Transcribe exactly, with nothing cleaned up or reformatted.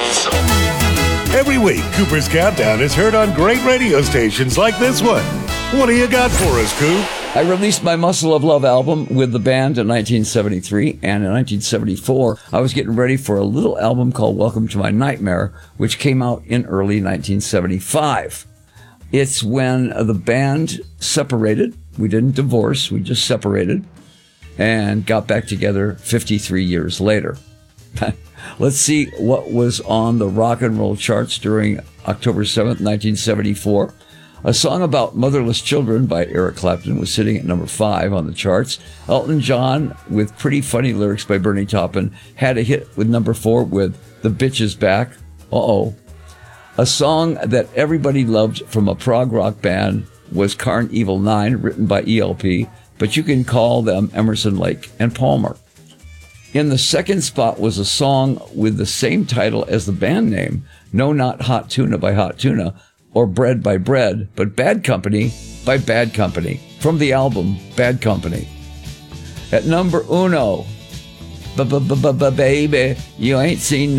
Every week, Cooper's Countdown is heard on great radio stations like this one. What do you got for us, Coop? I released my Muscle of Love album with the band in nineteen seventy-three, and in nineteen seventy-four, I was getting ready for a little album called Welcome to My Nightmare, which came out in early nineteen seventy-five. It's when the band separated. We didn't divorce, we just separated, and got back together fifty-three years later. Let's see what was on the rock and roll charts during October seventh, nineteen seventy-four. A song about motherless children by Eric Clapton was sitting at number five on the charts. Elton John, with Pretty Funny Lyrics by Bernie Taupin, had a hit with number four with The Bitch Is Back. Uh-oh. A song that everybody loved from a prog rock band was Carn Evil nine, written by E L P, but you can call them Emerson, Lake and Palmer. In the second spot was a song with the same title as the band name, No Not Hot Tuna by Hot Tuna, or Bread by Bread, but Bad Company by Bad Company, from the album Bad Company. At number uno, ba-ba-ba-ba-baby, you ain't seen